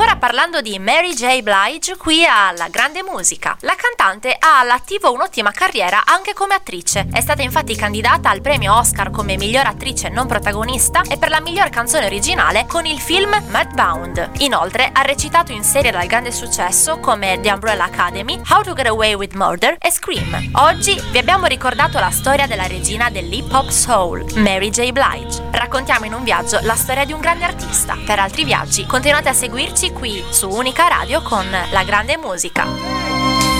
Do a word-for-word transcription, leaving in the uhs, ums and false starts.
ancora parlando di Mary J. Blige qui alla Grande Musica. La cantante ha all'attivo un'ottima carriera anche come attrice. È stata infatti candidata al premio Oscar come miglior attrice non protagonista e per la miglior canzone originale con il film Mudbound. Inoltre ha recitato in serie dal grande successo come The Umbrella Academy, How to Get Away with Murder e Scream. Oggi vi abbiamo ricordato la storia della regina dell'hip hop soul, Mary J. Blige. Raccontiamo in un viaggio la storia di un grande artista. Per altri viaggi continuate a seguirci qui su Unica Radio con La Grande Musica.